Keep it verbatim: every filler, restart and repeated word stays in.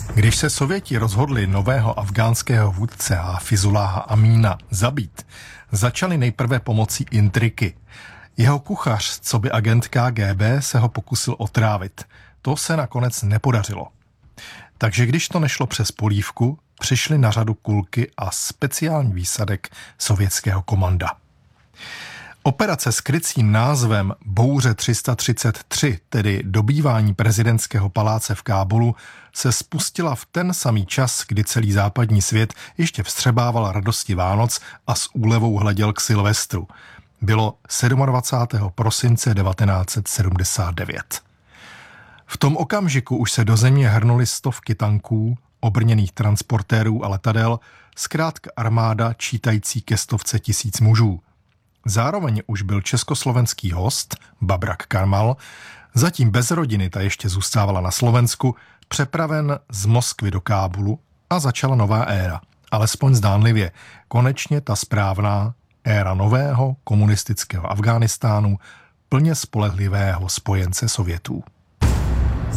Když se Sověti rozhodli nového afgánského vůdce Hafizulláha Amína zabít, začali nejprve pomocí intriky. Jeho kuchař, coby agent K G B, se ho pokusil otrávit. To se nakonec nepodařilo. Takže když to nešlo přes polívku, přišly na řadu kulky a speciální výsadek sovětského komanda. Operace s krycím názvem Bouře tři sta třicet tři, tedy dobývání prezidentského paláce v Kábulu, se spustila v ten samý čas, kdy celý západní svět ještě vstřebával radosti Vánoc a s úlevou hleděl k Silvestru. Bylo dvacátého sedmého prosince devatenáct set sedmdesát devět. V tom okamžiku už se do země hrnuly stovky tanků, obrněných transportérů a letadel, zkrátka armáda čítající ke stovce tisíc mužů. Zároveň už byl československý host, Babrak Karmal, zatím bez rodiny, ta ještě zůstávala na Slovensku, přepraven z Moskvy do Kábulu a začala nová éra. Alespoň zdánlivě, konečně ta správná éra nového komunistického Afghánistánu, plně spolehlivého spojence Sovětů.